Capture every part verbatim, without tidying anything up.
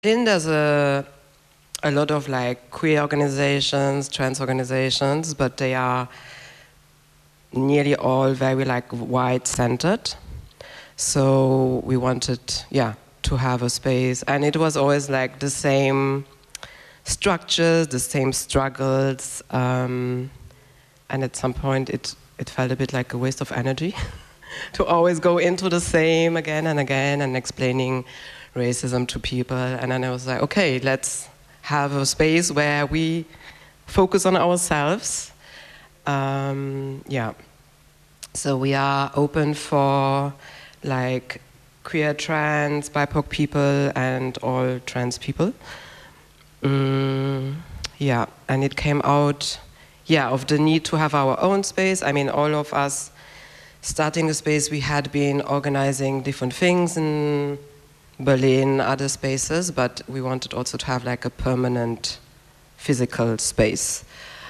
Berlin, there's a, a lot of like queer organizations, trans organizations, but they are nearly all very like white-centered. So we wanted, yeah, to have a space, and it was always like the same structures, the same struggles, um, and at some point it it felt a bit like a waste of energy to always go into the same again and again and explaining racism to people. And then I was like, okay, let's have a space where we focus on ourselves. Um, yeah. So we are open for like queer, trans, B I P O C people and all trans people. Mm, yeah, and it came out, yeah, of the need to have our own space. I mean, all of us starting the space, we had been organizing different things in Berlin, other spaces, but we wanted also to have like a permanent physical space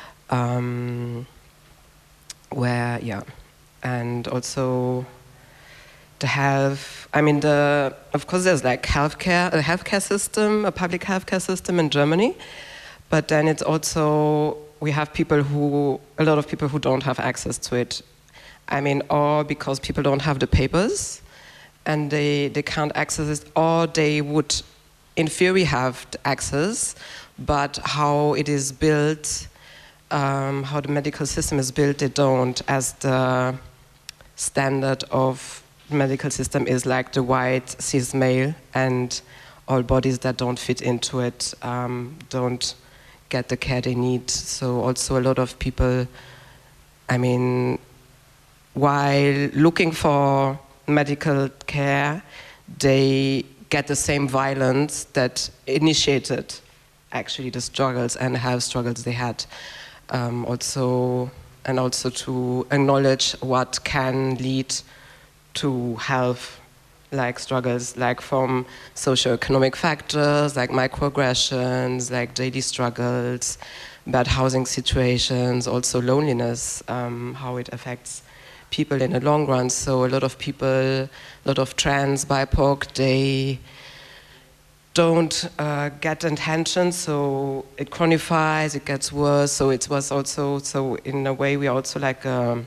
um, where, yeah, and also to have, I mean, the, of course there's like healthcare, a healthcare system, a public healthcare system in Germany, but then it's also, we have people who, a lot of people who don't have access to it. I mean, or because people don't have the papers, and they, they can't access it, or they would, in theory, have access, but how it is built, um, how the medical system is built, they don't, as the standard of the medical system is like the white cis male, and all bodies that don't fit into it um, don't get the care they need. So also a lot of people, I mean, while looking for medical care, they get the same violence that initiated actually the struggles and health struggles they had. Um, also, and also to acknowledge what can lead to health like struggles, like from socioeconomic factors, like microaggressions, like daily struggles, bad housing situations, also loneliness, um, how it affects people in the long run. So a lot of people, a lot of trans, B I P O C, they don't uh, get attention, so it chronifies, it gets worse. So it was also, so in a way we are also like a,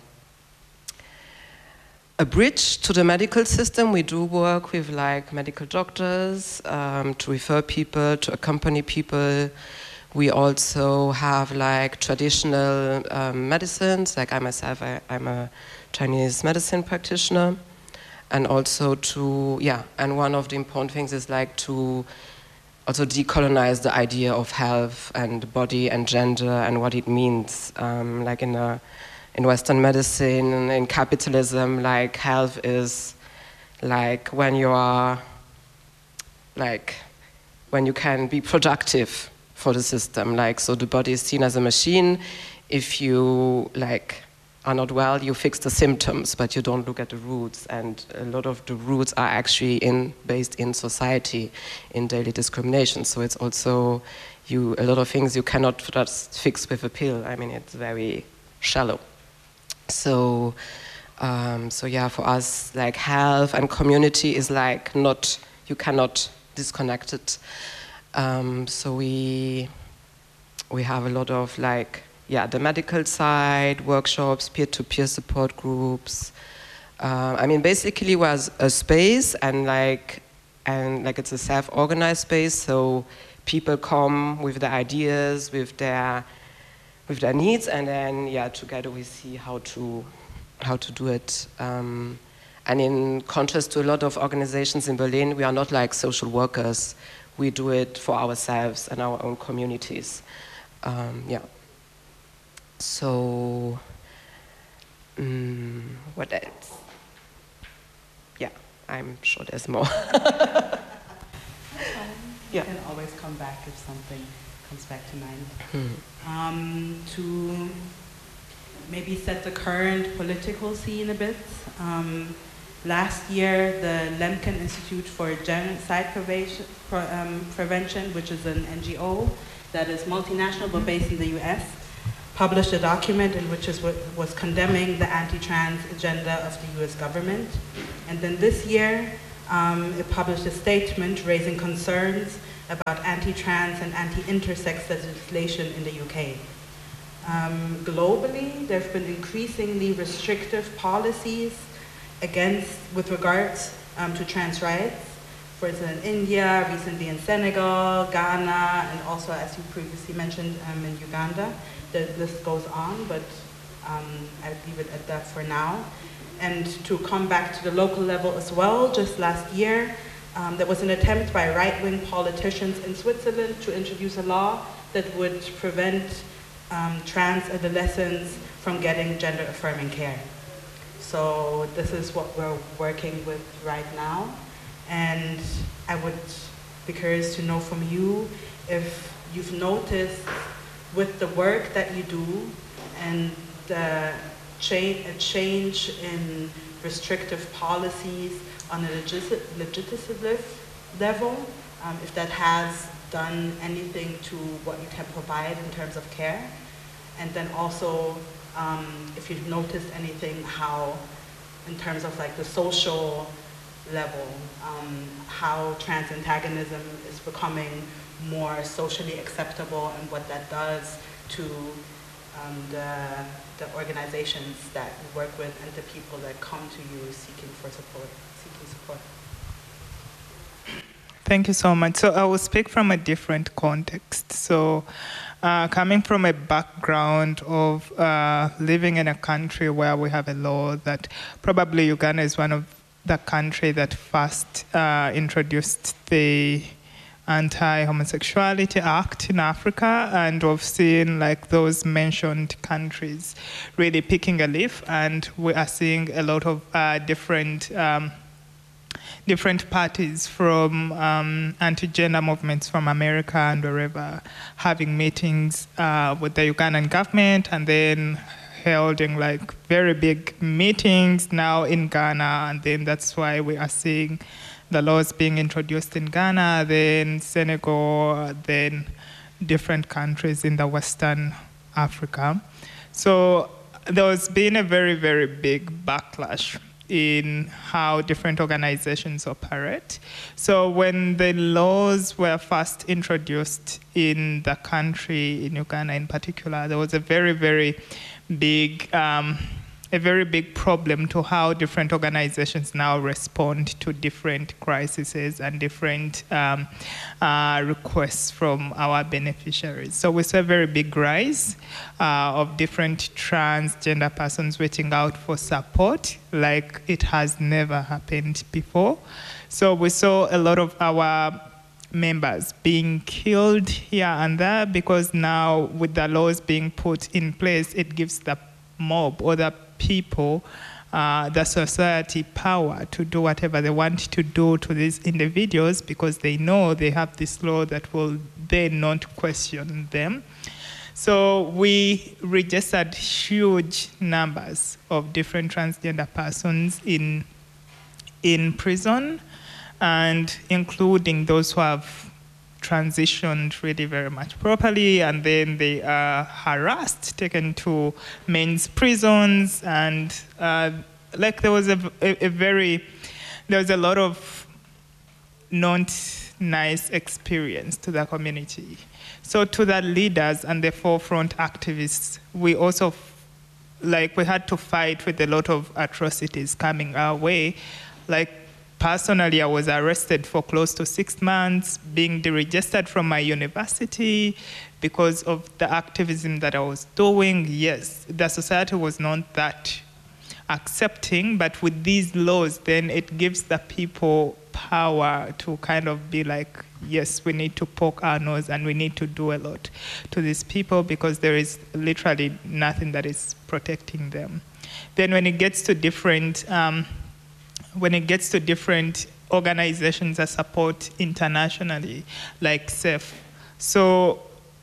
a bridge to the medical system. We do work with like medical doctors um, to refer people, to accompany people. We also have like traditional um, medicines, like I myself, I, I'm a Chinese medicine practitioner, and also to, yeah, and one of the important things is like to also decolonize the idea of health and body and gender and what it means. Um, like in, a, in Western medicine, in capitalism, like health is like when you are, like when you can be productive for the system. Like, so the body is seen as a machine. If you like are not well, you fix the symptoms, but you don't look at the roots. And a lot of the roots are actually in, based in society, in daily discrimination. So it's also, you, a lot of things you cannot just fix with a pill. I mean, it's very shallow. So, um, so yeah, for us, like health and community is like not, you cannot disconnect it. Um, so we, we have a lot of like, yeah, the medical side, workshops, peer-to-peer support groups. Uh, I mean, basically it was a space and like, and like it's a self-organized space. So people come with their ideas, with their, with their needs, and then yeah, together we see how to, how to do it. Um, and in contrast to a lot of organizations in Berlin, we are not like social workers. We do it for ourselves and our own communities. Um, yeah. So, um, what else? Yeah, I'm sure there's more. Yeah. You Yeah. can always come back if something comes back to mind. Hmm. Um, to maybe set the current political scene a bit. Um, last year, the Lemkin Institute for Genocide Prevention, um, Prevention, which is an N G O that is multinational but based in the U S, published a document in which it was condemning the anti-trans agenda of the U S government. And then this year, um, it published a statement raising concerns about anti-trans and anti-intersex legislation in the U K. Um, globally, there have been increasingly restrictive policies against, with regards um, to trans rights. For instance, in India, recently in Senegal, Ghana, and also, as you previously mentioned, um, in Uganda. The list goes on, but um, I'll leave it at that for now. And to come back to the local level as well, just last year, um, there was an attempt by right-wing politicians in Switzerland to introduce a law that would prevent um, trans adolescents from getting gender-affirming care. So this is what we're working with right now. And I would be curious to know from you if you've noticed with the work that you do and the cha a change in restrictive policies on a legis legislative level, um, if that has done anything to what you can provide in terms of care. And then also, um, if you've noticed anything, how, in terms of like the social level, um, how trans antagonism is becoming more socially acceptable and what that does to um, the, the organizations that you work with and the people that come to you seeking for support, seeking support. Thank you so much. So I will speak from a different context. So uh, coming from a background of uh, living in a country where we have a law that probably Uganda is one of the country that first uh, introduced the Anti-Homosexuality Act in Africa, and we've seen like those mentioned countries really picking a leaf, and we are seeing a lot of uh, different um, different parties from um, anti-gender movements from America and wherever having meetings uh, with the Ugandan government, and then holding like very big meetings now in Ghana, and then that's why we are seeing the laws being introduced in Ghana, then Senegal, then different countries in the Western Africa. So there's been a very, very big backlash in how different organizations operate. So when the laws were first introduced in the country, in Uganda in particular, there was a very, very big, um, a very big problem to how different organizations now respond to different crises and different um, uh, requests from our beneficiaries. So we saw a very big rise uh, of different transgender persons reaching out for support like it has never happened before. So we saw a lot of our members being killed here and there because now with the laws being put in place, it gives the mob or the people, uh, the society power to do whatever they want to do to these individuals because they know they have this law that will then not question them. So we registered huge numbers of different transgender persons in, in prison, and including those who have transitioned really very much properly, and then they are harassed, taken to men's prisons, and uh, like there was a, a, a very, there was a lot of not nice experience to the community. So to the leaders and the forefront activists, we also, like we had to fight with a lot of atrocities coming our way. Like personally, I was arrested for close to six months, being deregistered from my university because of the activism that I was doing. Yes, the society was not that accepting, but with these laws, then it gives the people power to kind of be like, yes, we need to poke our nose and we need to do a lot to these people because there is literally nothing that is protecting them. Then when it gets to different, um, when it gets to different organizations that support internationally, like S E F, so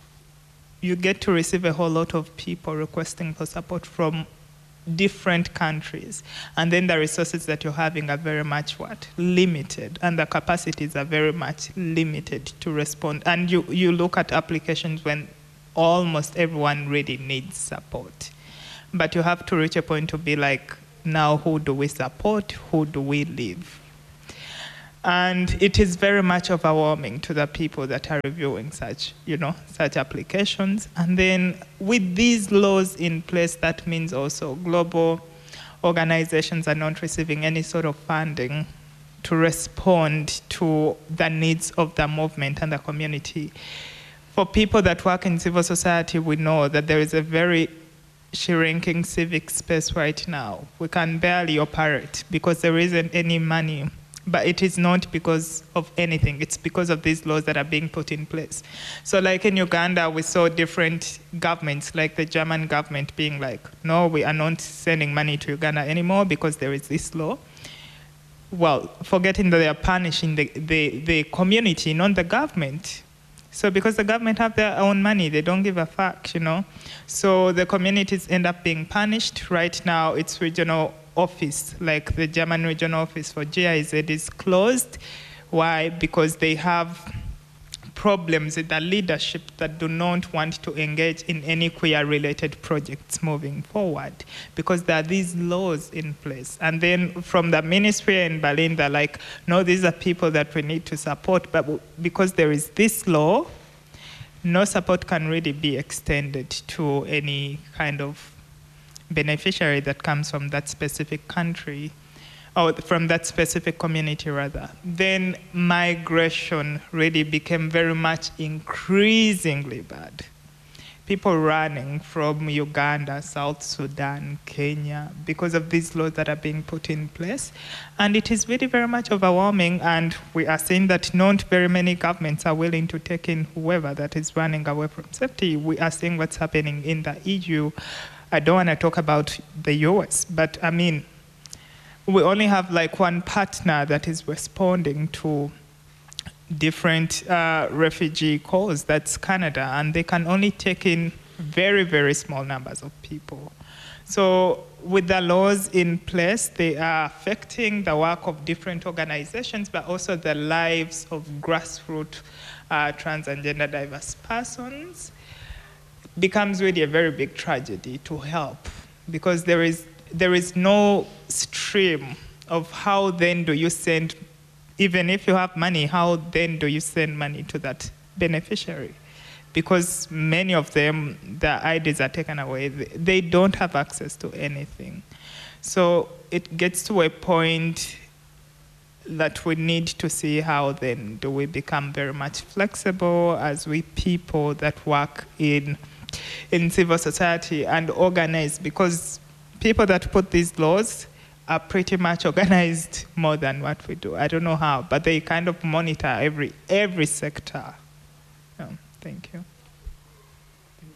you get to receive a whole lot of people requesting for support from different countries, and then the resources that you're having are very much what? Limited, and the capacities are very much limited to respond. And you, you look at applications when almost everyone really needs support, but you have to reach a point to be like, now who do we support, who do we leave? And it is very much overwhelming to the people that are reviewing such, you know, such applications. And then with these laws in place, that means also global organizations are not receiving any sort of funding to respond to the needs of the movement and the community. For people that work in civil society, we know that there is a very shrinking civic space right now. We can barely operate because there isn't any money. But it is not because of anything. It's because of these laws that are being put in place. So like in Uganda, we saw different governments, like the German government being like, no, we are not sending money to Uganda anymore because there is this law. Well, forgetting that they are punishing the, the, the community, not the government. So because the government have their own money, they don't give a fuck, you know? So the communities end up being punished. Right now, it's regional office, like the German regional office for G I Z is closed. Why? Because they have problems with the leadership that do not want to engage in any queer-related projects moving forward because there are these laws in place. And then from the ministry in Berlin, they're like, no, these are people that we need to support, but because there is this law, no support can really be extended to any kind of beneficiary that comes from that specific country, or from that specific community rather. Then migration really became very much increasingly bad. People running from Uganda, South Sudan, Kenya, because of these laws that are being put in place. And it is really very much overwhelming, and we are seeing that not very many governments are willing to take in whoever that is running away from safety. We are seeing what's happening in the E U. I don't want to talk about the U S, but I mean, we only have like one partner that is responding to different uh, refugee calls, that's Canada, and they can only take in very, very small numbers of people. So with the laws in place, they are affecting the work of different organizations, but also the lives of grassroots uh, trans and gender diverse persons. Becomes really a very big tragedy to help because there is there is no stream of how then do you send, even if you have money, how then do you send money to that beneficiary? Because many of them, their I Ds are taken away. They don't have access to anything. So it gets to a point that we need to see how then do we become very much flexible as we people that work in in civil society and organize, because people that put these laws are pretty much organized more than what we do. I don't know how, but they kind of monitor every every sector. Oh, thank you. Thank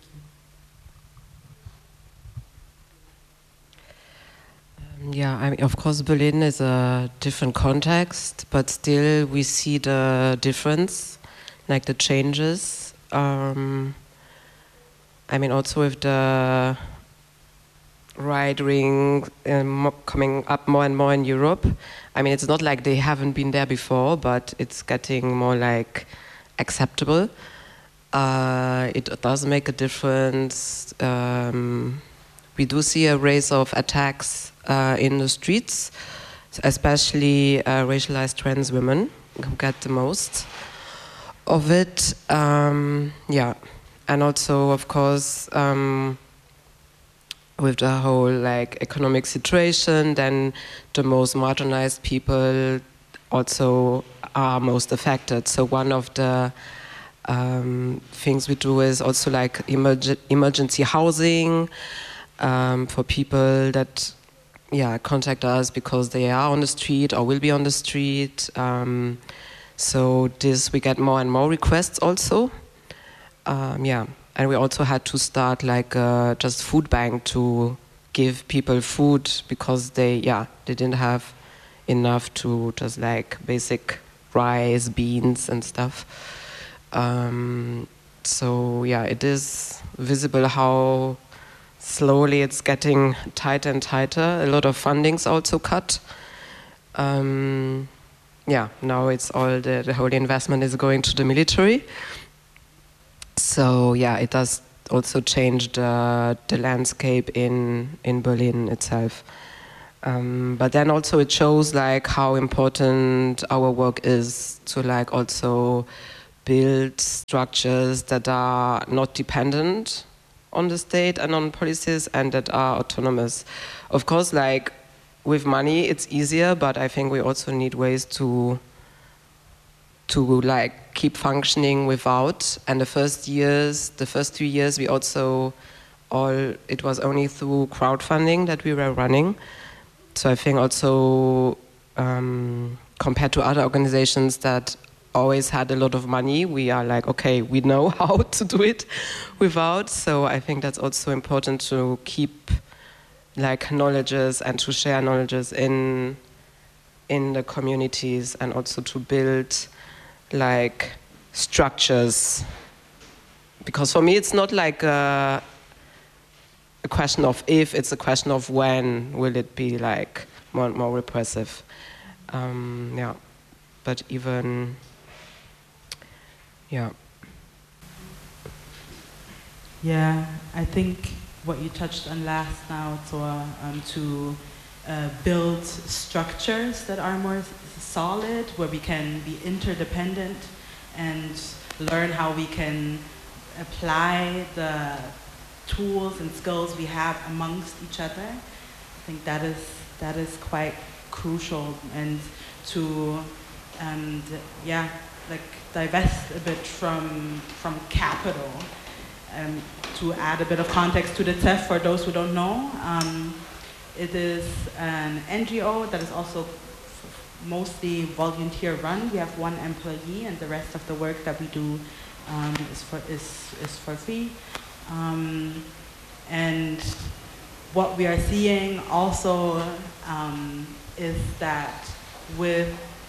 you. Um, yeah, I mean, of course, Berlin is a different context, but still we see the difference, like the changes. Um, I mean, also with the right wing um, coming up more and more in Europe. I mean, it's not like they haven't been there before, but it's getting more like acceptable. Uh, it does make a difference. Um, we do see a rise of attacks uh, in the streets, especially uh, racialized trans women who get the most of it. Um, yeah. And also, of course, um, with the whole like economic situation, then the most marginalized people also are most affected. So one of the um, things we do is also like emerg emergency housing um, for people that, yeah, contact us because they are on the street or will be on the street. Um, so this we get more and more requests also. Um, yeah, and we also had to start like uh, just food bank to give people food because they, yeah, they didn't have enough to just like basic rice, beans and stuff. Um, so yeah, it is visible how slowly it's getting tighter and tighter. A lot of funding's also cut. Um, yeah, now it's all the, the whole investment is going to the military. So yeah, it does also change the, the landscape in, in Berlin itself. Um, but then also it shows like how important our work is to like also build structures that are not dependent on the state and on policies and that are autonomous. Of course, like with money, it's easier, but I think we also need ways to to like keep functioning without. And the first years, the first two years, we also all, it was only through crowdfunding that we were running. So I think also um, compared to other organizations that always had a lot of money, we are like, okay, we know how to do it without. So I think that's also important to keep like knowledges and to share knowledges in in the communities and also to build like structures. Because for me, it's not like a, a question of if, it's a question of when will it be like more and more repressive. Um, yeah, but even, yeah. Yeah, I think what you touched on last now, so um, to uh, build structures that are more solid, where we can be interdependent and learn how we can apply the tools and skills we have amongst each other. I think that is that is quite crucial, and to and yeah, like divest a bit from from capital. Um, to add a bit of context to the T E F for those who don't know, um, it is an N G O that is also mostly volunteer run. We have one employee, and the rest of the work that we do um, is for is is for free. Um, and what we are seeing also um, is that with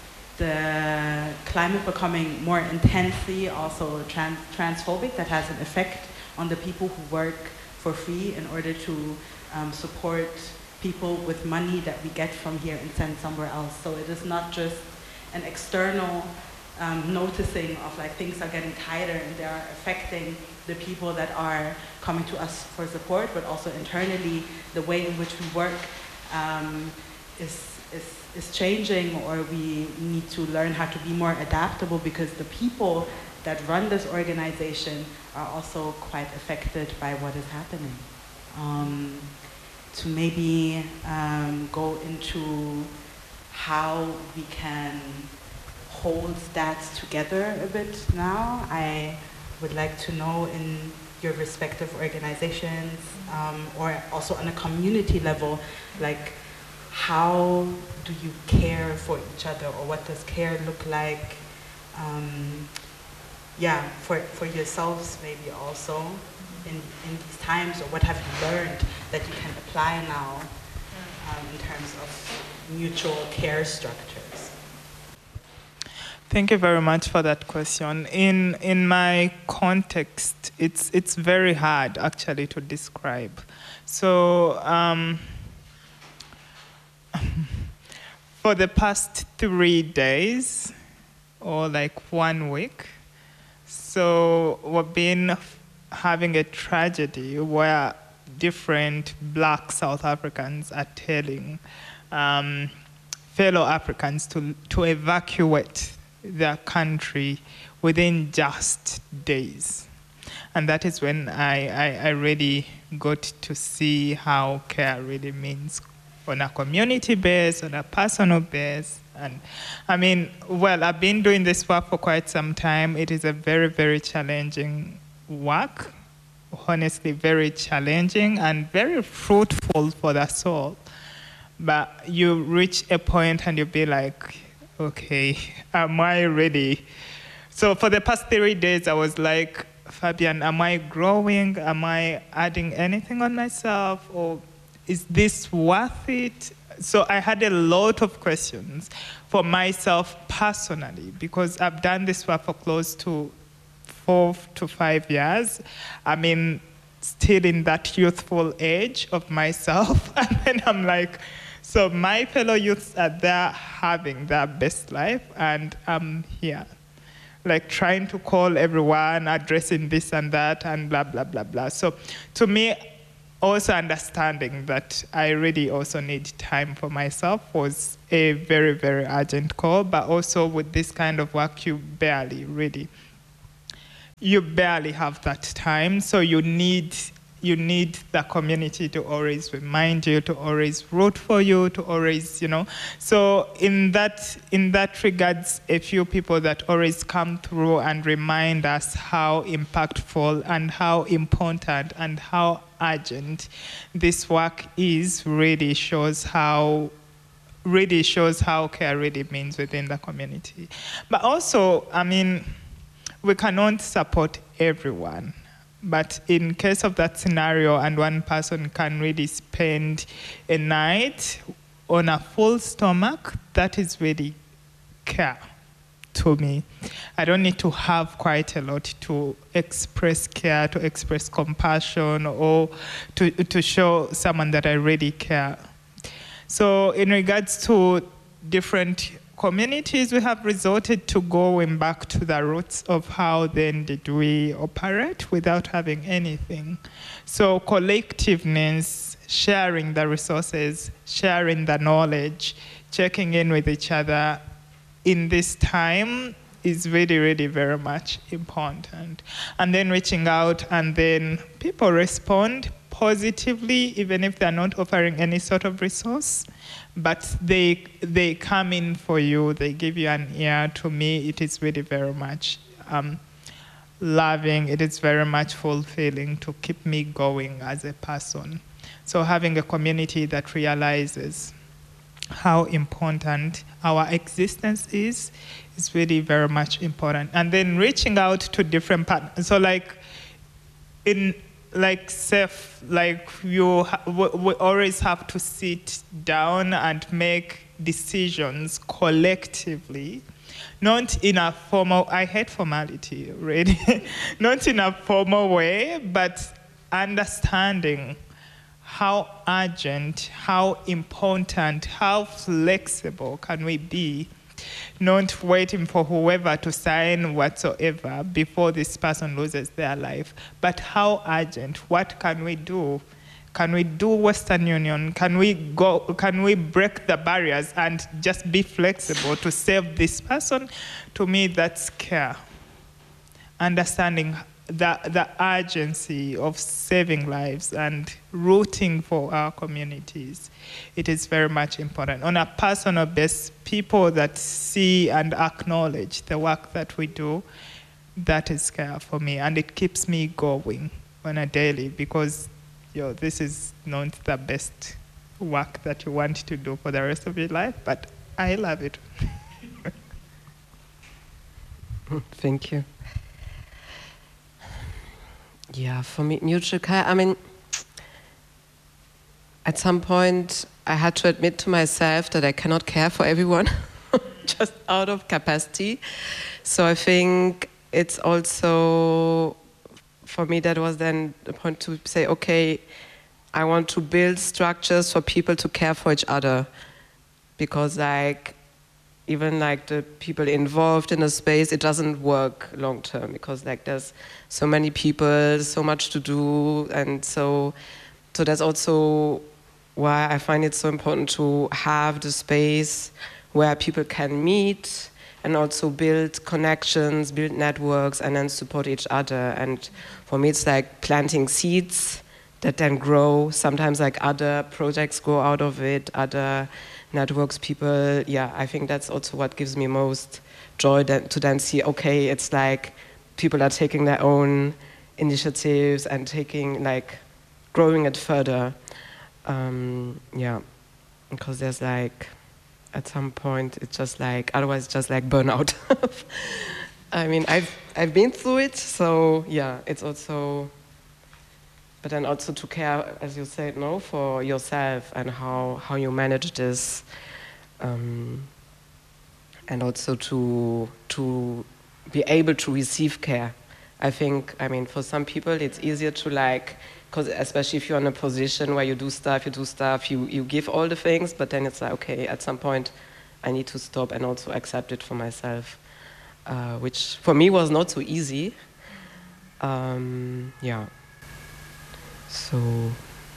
the climate becoming more intensely also trans transphobic, that has an effect on the people who work for free in order to um, support people with money that we get from here and send somewhere else. So it is not just an external um, noticing of like things are getting tighter and they are affecting the people that are coming to us for support, but also internally the way in which we work um, is, is, is changing, or we need to learn how to be more adaptable, because the people that run this organization are also quite affected by what is happening. Um, to maybe um, go into how we can hold that together a bit now, I would like to know in your respective organizations, um, or also on a community level, like how do you care for each other, or what does care look like? Um, yeah, for, for yourselves maybe also in, in these times, or what have you learned that you can apply now um, in terms of mutual care structures? Thank you very much for that question. In, in my context, it's, it's very hard actually to describe. So um, for the past three days, or like one week, so we've been having a tragedy where different black South Africans are telling um, fellow Africans to, to evacuate their country within just days. And that is when I, I, I really got to see how care really means on a community base, on a personal base. And I mean, well, I've been doing this work for quite some time. It is a very, very challenging work, honestly, very challenging and very fruitful for the soul. But you reach a point and you'll be like, okay, am I ready? So for the past three days, I was like, Fabian, am I growing? Am I adding anything on myself? Or is this worth it? So I had a lot of questions for myself personally, because I've done this work for close to four to five years. I mean, still in that youthful age of myself. And then I'm like, so my fellow youths are there having their best life, and I'm here, like trying to call everyone, addressing this and that, and blah, blah, blah, blah. So to me, also understanding that I really also need time for myself was a very, very urgent call, but also with this kind of work, you barely really, you barely have that time. So you need, you need the community to always remind you, to always root for you, to always, you know. So in that, in that regards, a few people that always come through and remind us how impactful and how important and how urgent this work is really shows how really shows how care really means within the community. But also, I mean, we cannot support everyone. But in case of that scenario, and one person can really spend a night on a full stomach, that is really care to me. I don't need to have quite a lot to express care, to express compassion, or to, to show someone that I really care. So in regards to different communities, we have resorted to going back to the roots of how then did we operate without having anything. So collectiveness, sharing the resources, sharing the knowledge, checking in with each other in this time is really, really very much important. And then reaching out, and then people respond positively, even if they're not offering any sort of resource. But they they come in for you, they give you an ear. To me, it is really very much um, loving, it is very much fulfilling to keep me going as a person. So having a community that realizes how important our existence is, is really very much important. And then reaching out to different partners. So like in like safe, like you, ha- we, we always have to sit down and make decisions collectively, not in a formal, I hate formality, really, not in a formal way, but understanding how urgent, how important, how flexible can we be, not waiting for whoever to sign whatsoever before this person loses their life, but how urgent, what can we do? Can we do Western Union? Can we go, can we break the barriers and just be flexible to save this person? To me, that's care. Understanding the, the urgency of saving lives and rooting for our communities. It is very much important. On a personal basis, people that see and acknowledge the work that we do, that is care for me. And it keeps me going on a daily, because yo, this is not the best work that you want to do for the rest of your life, but I love it. Thank you. Yeah, for me, mutual care, I mean, at some point, I had to admit to myself that I cannot care for everyone, just out of capacity. So I think it's also, for me, that was then the point to say, okay, I want to build structures for people to care for each other. Because like, even like the people involved in a space, it doesn't work long term, because like there's so many people, so much to do, and so so that's also why I find it so important to have the space where people can meet and also build connections, build networks, and then support each other. And for me, it's like planting seeds that then grow. Sometimes like other projects grow out of it, other networks, people, yeah, I think that's also what gives me most joy, that, to then see, okay, it's like people are taking their own initiatives and taking, like, growing it further. Um, yeah, because there's like, at some point, it's just like, otherwise it's just like burnout. I mean, I've, I've been through it, so yeah, it's also, but then also to care, as you said, no, for yourself and how, how you manage this, um, and also to to be able to receive care. I think, I mean, for some people it's easier to like, because especially if you're in a position where you do stuff, you do stuff, you, you give all the things, but then it's like, okay, at some point I need to stop and also accept it for myself, uh, which for me was not so easy. Um, yeah. So,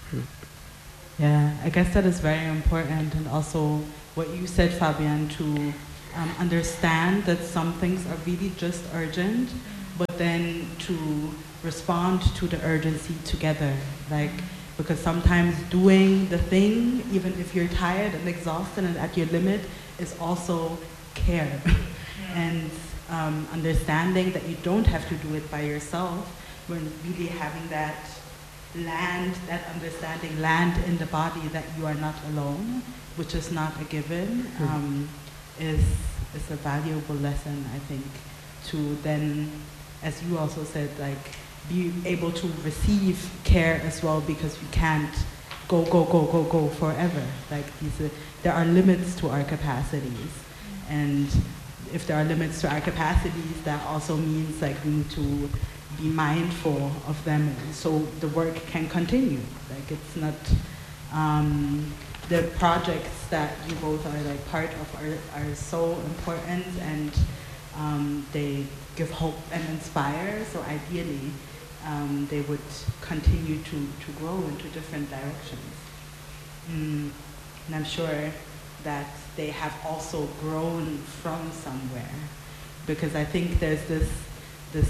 Yeah, I guess that is very important, and also what you said, Fabian, to um, understand that some things are really just urgent, but then to respond to the urgency together. Like, because sometimes doing the thing, even if you're tired and exhausted and at your limit, is also care. And um, understanding that you don't have to do it by yourself, when really having that land, that understanding, land in the body that you are not alone, which is not a given, um, is, is a valuable lesson, I think, to then, as you also said, like, be able to receive care as well, because we can't go, go, go, go, go forever. Like, these, uh, there are limits to our capacities. And if there are limits to our capacities, that also means like we need to be mindful of them so the work can continue. Like, it's not, um, the projects that you both are like part of are, are so important, and um, they give hope and inspire. So ideally, um, they would continue to, to grow into different directions. Mm, and I'm sure that they have also grown from somewhere, because I think there's this, this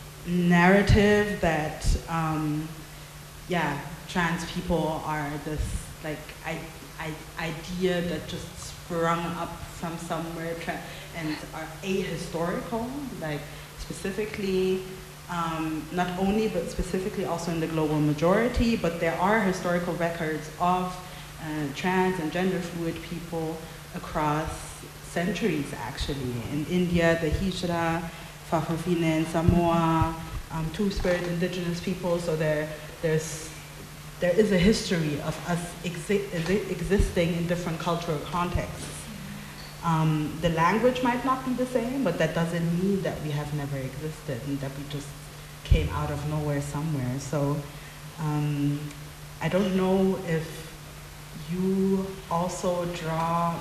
narrative that, um, yeah, trans people are this like I, I, idea that just sprung up from somewhere and are ahistorical, like specifically, um, not only but specifically also in the global majority, but there are historical records of uh, trans and gender fluid people across centuries actually. In India, the Hijra, Fa'afafine in Samoa, um, two-spirit indigenous people, so there, there's, there is a history of us exi existing in different cultural contexts. Um, the language might not be the same, but that doesn't mean that we have never existed and that we just came out of nowhere somewhere. So um, I don't know if you also draw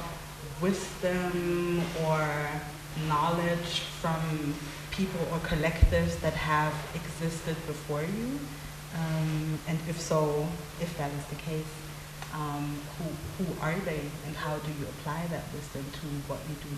wisdom or knowledge from people or collectives that have existed before you, um, and if so, if that is the case, um, who, who are they and how do you apply that wisdom to what you do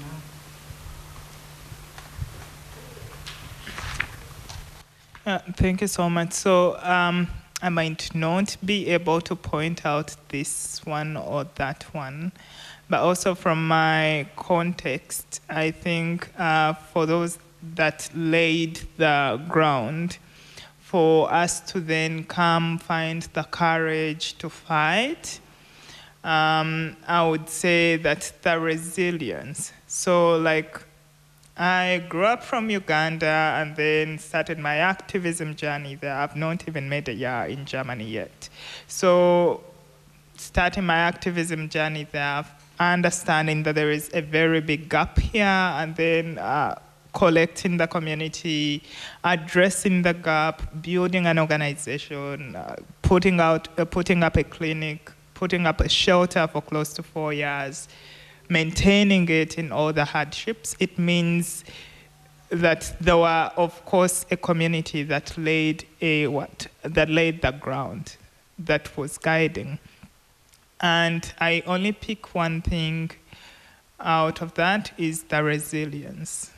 now? Uh, thank you so much. So um, I might not be able to point out this one or that one, but also from my context, I think uh, for those that laid the ground, for us to then come find the courage to fight, um, I would say that the resilience. So like, I grew up from Uganda and then started my activism journey there. I've not even made a year in Germany yet. So starting my activism journey there, understanding that there is a very big gap here, and then uh, collecting the community, addressing the gap, building an organization, uh, putting out, uh, putting up a clinic, putting up a shelter for close to four years, maintaining it in all the hardships. It means that there were, of course, a community that laid a what that laid the ground, that was guiding. And I only pick one thing out of that, is the resilience.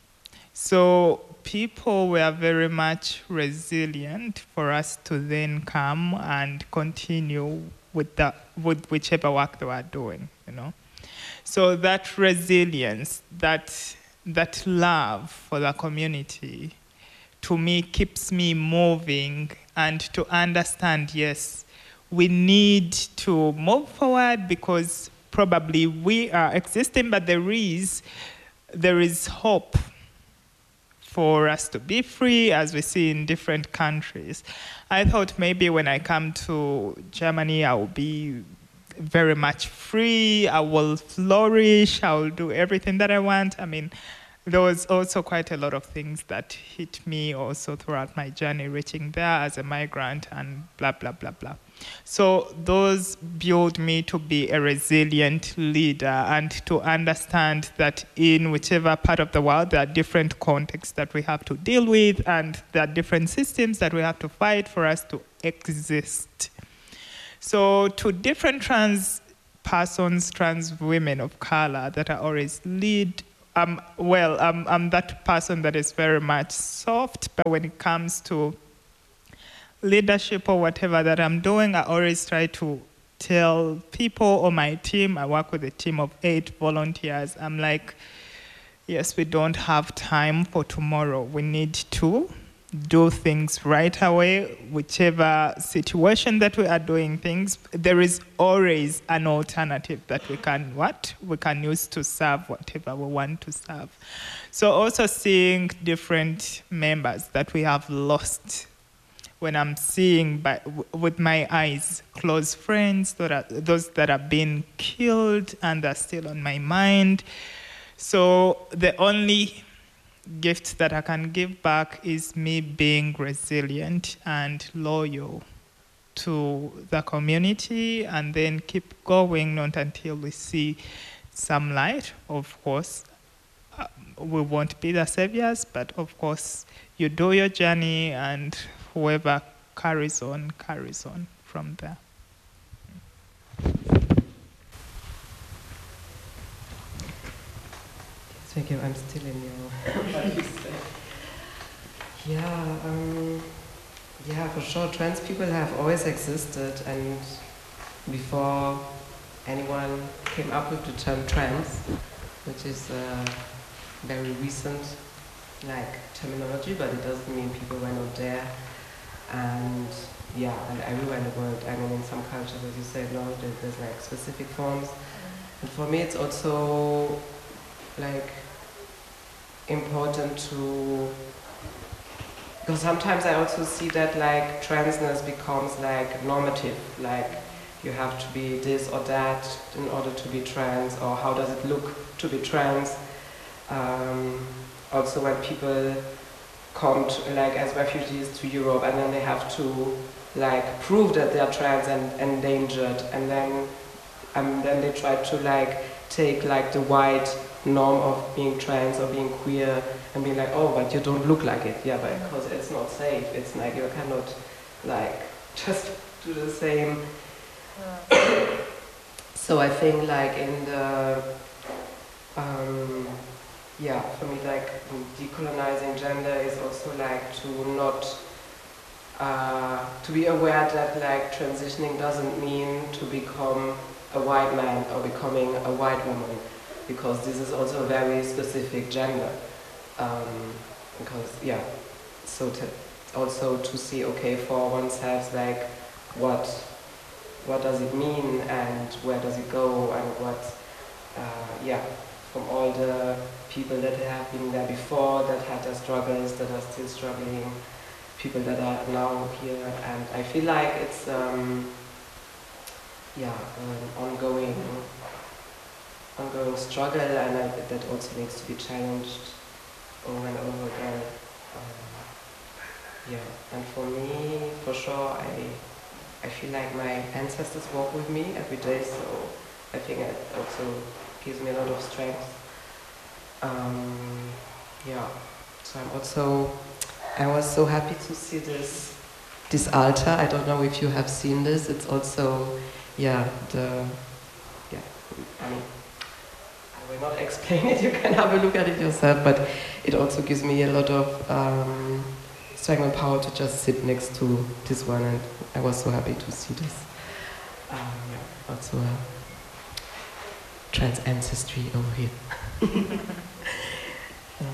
So people were very much resilient for us to then come and continue with, the, with whichever work they were doing, you know. So that resilience, that, that love for the community, to me keeps me moving, and to understand, yes, we need to move forward because probably we are existing, but there is, there is hope for us to be free, as we see in different countries. I thought maybe when I come to Germany, I will be very much free, I will flourish, I will do everything that I want. I mean, there was also quite a lot of things that hit me also throughout my journey reaching there as a migrant and blah, blah, blah, blah. So those build me to be a resilient leader and to understand that in whichever part of the world, there are different contexts that we have to deal with, and there are different systems that we have to fight for us to exist. So to different trans persons, trans women of color that are always lead, um, well, um, I'm that person that is very much soft, but when it comes to leadership or whatever that I'm doing, I always try to tell people or my team, I work with a team of eight volunteers, I'm like, yes, we don't have time for tomorrow. We need to do things right away, whichever situation that we are doing things, there is always an alternative that we can, what? We can use to serve whatever we want to serve. So also seeing different members that we have lost, when I'm seeing by, with my eyes, close friends, that are, those that have been killed and are still on my mind. So the only gift that I can give back is me being resilient and loyal to the community, and then keep going, not until we see some light. Of course, uh, we won't be the saviors, but of course, you do your journey, and whoever carries on, carries on from there. Thank you. I'm still in your. What you say? Yeah, um, yeah, for sure. Trans people have always existed, and before anyone came up with the term trans, which is a very recent, like, terminology, but it doesn't mean people were not there. And yeah, and everywhere in the world. I mean, in some cultures, as you said, no, there- there's like specific forms. And for me, it's also like important to, because sometimes I also see that like transness becomes like normative, like you have to be this or that in order to be trans, or how does it look to be trans. Um, also when people come to, like as refugees to Europe, and then they have to like prove that they're trans and endangered, and then and then they try to like take like the white norm of being trans or being queer and be like, oh, but you don't look like it. Yeah, but because it's not safe. It's like you cannot like just do the same. Yeah. So I think like in the um, yeah, for me like decolonizing gender is also like to not uh, to be aware that like transitioning doesn't mean to become a white man or becoming a white woman, because this is also a very specific gender. Um, because yeah, so to also to see, okay, for oneself, like what what does it mean and where does it go, and what uh, yeah, from all the people that have been there before, that had their struggles, that are still struggling, people that are now here, and I feel like it's um, yeah, an ongoing ongoing struggle, and I, that also needs to be challenged over and over again. Um, yeah, and for me, for sure, I I feel like my ancestors walk with me every day, so I think it also gives me a lot of strength. Um, yeah, so I'm also, I was so happy to see this this altar. I don't know if you have seen this. It's also, yeah, the, yeah, I mean, I will not explain it, you can have a look at it yourself, but it also gives me a lot of um, strength and power to just sit next to this one, and I was so happy to see this. Um, yeah, also a trans ancestry over here. um,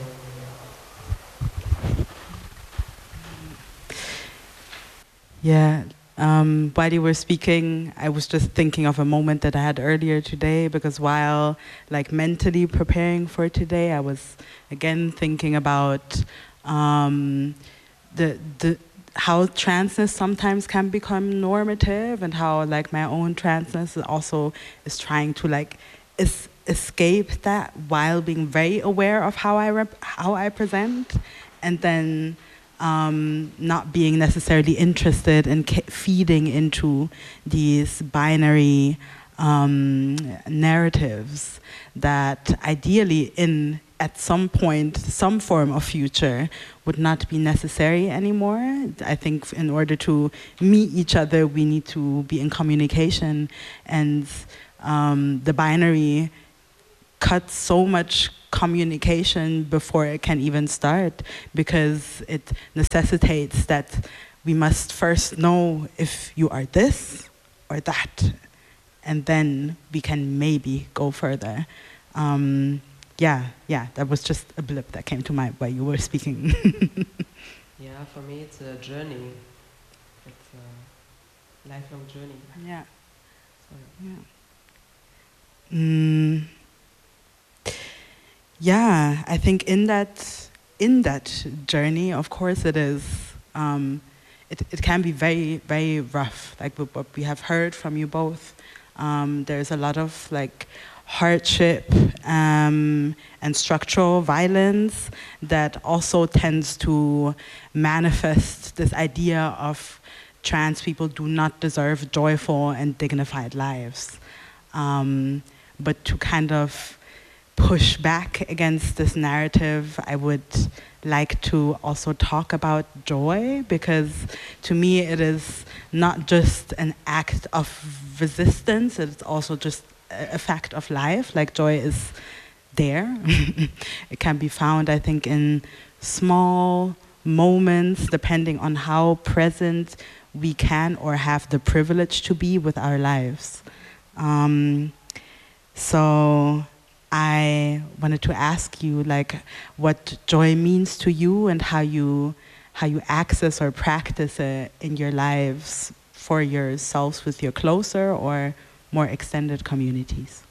Yeah, um, while you were speaking, I was just thinking of a moment that I had earlier today, because while like mentally preparing for today, I was again thinking about um, the the how transness sometimes can become normative, and how like my own transness also is trying to like es escape that while being very aware of how I rep how I present, and then Um, not being necessarily interested in feeding into these binary um, narratives that ideally in at some point, some form of future would not be necessary anymore. I think in order to meet each other, we need to be in communication, and um, the binary cuts so much communication before it can even start, because it necessitates that we must first know if you are this or that, and then we can maybe go further. Um, yeah, yeah, that was just a blip that came to mind while you were speaking. Yeah, for me it's a journey. It's a lifelong journey. Yeah. Sorry. Yeah. Mm. Yeah, I think in that in that journey, of course, it is. Um, it it can be very very rough. Like what we have heard from you both, um, there's a lot of like hardship um, and structural violence that also tends to manifest this idea of trans people do not deserve joyful and dignified lives, um, but to kind of push back against this narrative, I would like to also talk about joy, because to me it is not just an act of resistance, it's also just a fact of life. Like joy is there. It can be found, I think, in small moments, depending on how present we can or have the privilege to be with our lives. Um, so I wanted to ask you, like, what joy means to you and how you how you access or practice it in your lives for yourselves with your closer or more extended communities.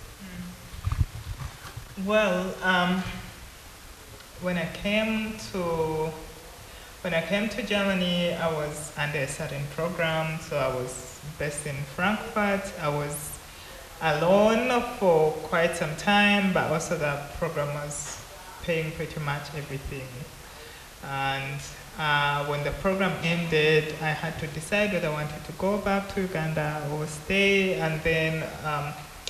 Well, um, when I came to when I came to Germany, I was under a certain program, so I was based in Frankfurt. I was alone for quite some time, but also the program was paying pretty much everything. And uh, when the program ended, I had to decide whether I wanted to go back to Uganda or stay. And then um,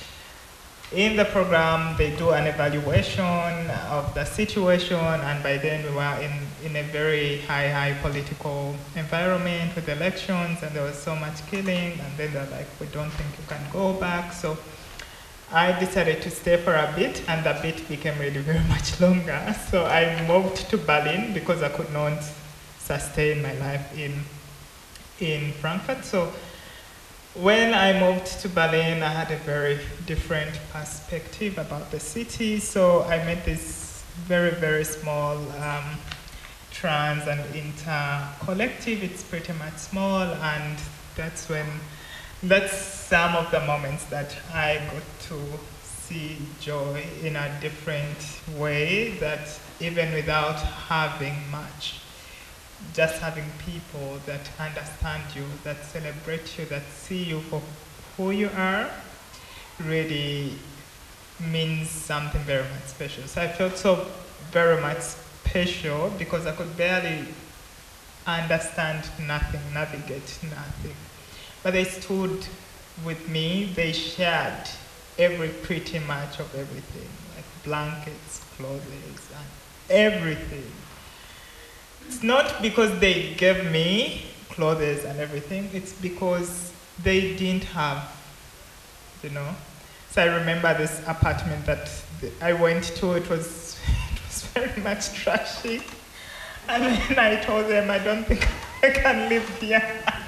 in the program, they do an evaluation of the situation, and by then we were in, in a very high, high political environment with elections, and there was so much killing, and then they're like, we don't think you can go back. So I decided to stay for a bit, and the bit became really very much longer. So I moved to Berlin because I could not sustain my life in, in Frankfurt. So when I moved to Berlin, I had a very different perspective about the city. So I met this very, very small um, trans and inter collective. It's pretty much small, and that's when, that's some of the moments that I got to see joy in a different way, that even without having much, just having people that understand you, that celebrate you, that see you for who you are, really means something very much special. So I felt so very much special because I could barely understand nothing, navigate nothing. But they stood with me, they shared every pretty much of everything, like blankets, clothes, and everything. It's not because they gave me clothes and everything, it's because they didn't have, you know. So I remember this apartment that I went to, it was, it was very much trashy. And then I told them, I don't think I can live here.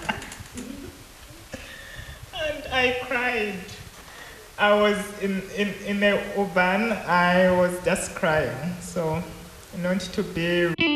And I cried. I was in, in, in a urban, I was just crying. So, not to be